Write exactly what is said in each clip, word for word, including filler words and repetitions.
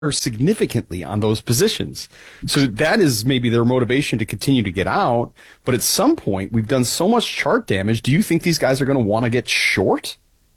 significantly on those positions. So that is maybe their motivation to continue to get out. But at some point, we've done so much chart damage. Do you think these guys are going to want to get short?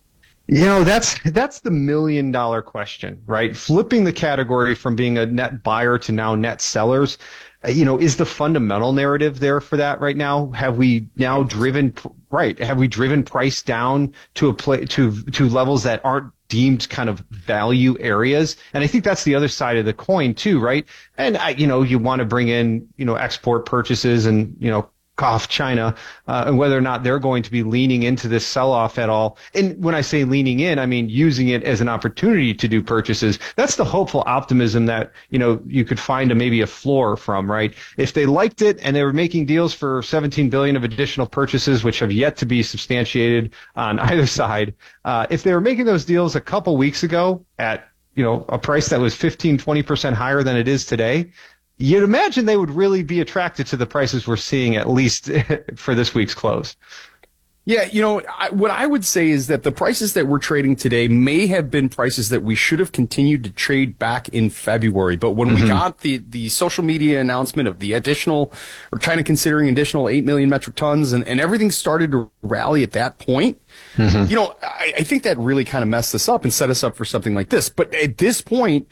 You know, that's that's the million dollar question, right? Flipping the category from being a net buyer to now net sellers. You know, is the fundamental narrative there for that right now? Have we now driven, right? Have we driven price down to a play, to, to levels that aren't deemed kind of value areas? And I think that's the other side of the coin too, right? And I, you know, you want to bring in, you know, export purchases and, you know, cough China, uh, and whether or not they're going to be leaning into this sell-off at all. And when I say leaning in, I mean using it as an opportunity to do purchases. That's the hopeful optimism that, you know, you could find a, maybe a floor from, right? If they liked it and they were making deals for seventeen billion dollars of additional purchases, which have yet to be substantiated on either side, uh, if they were making those deals a couple weeks ago at, you know, a price that was fifteen, twenty percent higher than it is today, you'd imagine they would really be attracted to the prices we're seeing, at least for this week's close. Yeah, you know, I, what I would say is that the prices that we're trading today may have been prices that we should have continued to trade back in February. But when mm-hmm. we got the, the social media announcement of the additional, or China considering additional eight million metric tons, and, and everything started to rally at that point, mm-hmm. you know, I, I think that really kind of messed us up and set us up for something like this. But at this point,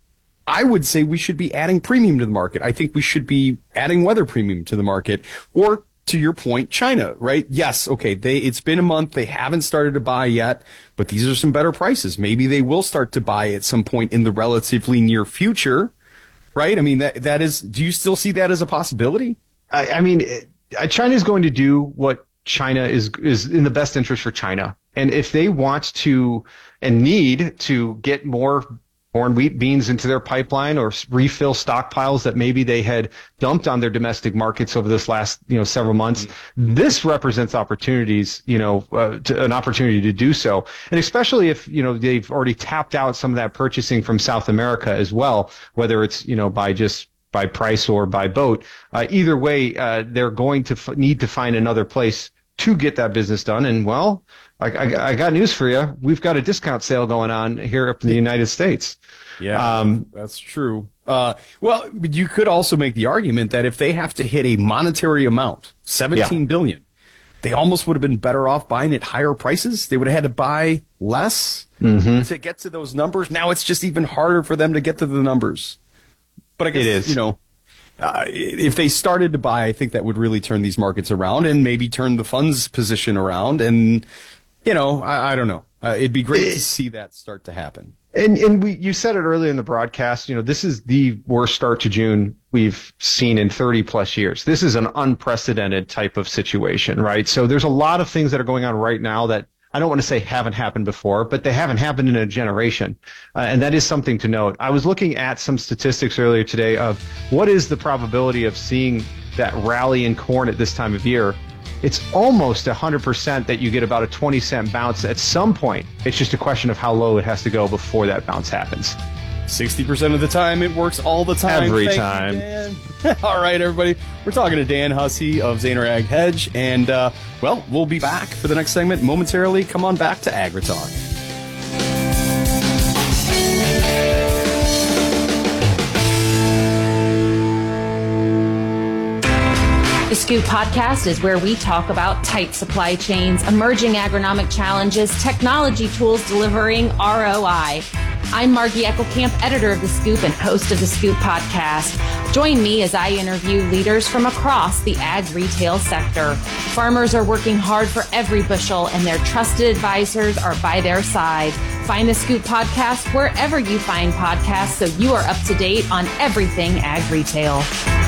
I would say we should be adding premium to the market. I think we should be adding weather premium to the market. Or, to your point, China, right? Yes, okay, they it's been a month. They haven't started to buy yet, but these are some better prices. Maybe they will start to buy at some point in the relatively near future, right? I mean, that that is, do you still see that as a possibility? I, I mean, China is going to do what China is is in the best interest for China. And if they want to and need to get more corn, wheat, beans into their pipeline or refill stockpiles that maybe they had dumped on their domestic markets over this last, you know, several months. Mm-hmm. This represents opportunities, you know, uh, to, an opportunity to do so. And especially if, you know, they've already tapped out some of that purchasing from South America as well, whether it's, you know, by just by price or by boat. Uh, either way, uh, they're going to f- need to find another place to get that business done. And well, I, I, I got news for you. We've got a discount sale going on here up in the United States. Yeah, um, that's true. Uh, well, you could also make the argument that if they have to hit a monetary amount, seventeen yeah. billion, they almost would have been better off buying at higher prices. They would have had to buy less mm-hmm. to get to those numbers. Now it's just even harder for them to get to the numbers. But I guess, it is. you know, Uh, if they started to buy, I think that would really turn these markets around and maybe turn the funds position around. And, you know, I, I don't know. Uh, it'd be great to see that start to happen. And and we you said it earlier in the broadcast, you know, this is the worst start to June we've seen in thirty plus years. This is an unprecedented type of situation, right? So there's a lot of things that are going on right now that I don't want to say haven't happened before, but they haven't happened in a generation. Uh, and that is something to note. I was looking at some statistics earlier today of what is the probability of seeing that rally in corn at this time of year. It's almost one hundred percent that you get about a twenty cent bounce at some point. It's just a question of how low it has to go before that bounce happens. sixty percent of the time, it works all the time. Every Thank time. You, Dan. All right, everybody. We're talking to Dan Hussey of Zaner Ag Hedge. And, uh, well, we'll be back for the next segment momentarily. Come on back to AgriTalk. The Scoop Podcast is where we talk about tight supply chains, emerging agronomic challenges, technology tools delivering R O I. I'm Margie Eckelkamp, editor of The Scoop and host of The Scoop Podcast. Join me as I interview leaders from across the ag retail sector. Farmers are working hard for every bushel, and their trusted advisors are by their side. Find The Scoop Podcast wherever you find podcasts so you are up to date on everything ag retail.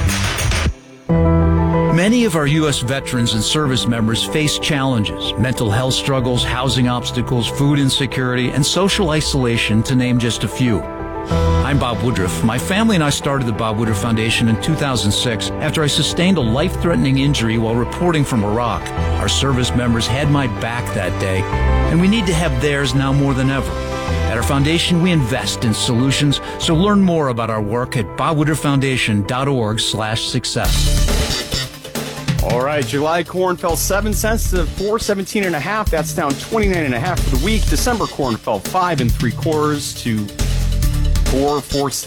Many of our U S veterans and service members face challenges, mental health struggles, housing obstacles, food insecurity, and social isolation, to name just a few. I'm Bob Woodruff. My family and I started the Bob Woodruff Foundation in two thousand six after I sustained a life-threatening injury while reporting from Iraq. Our service members had my back that day, and we need to have theirs now more than ever. At our foundation, we invest in solutions, so learn more about our work at bob woodruff foundation dot org slash success. All right, July corn fell seven cents to four seventeen and a half. That's down twenty-nine and a half for the week. December corn fell five and three quarters to four, four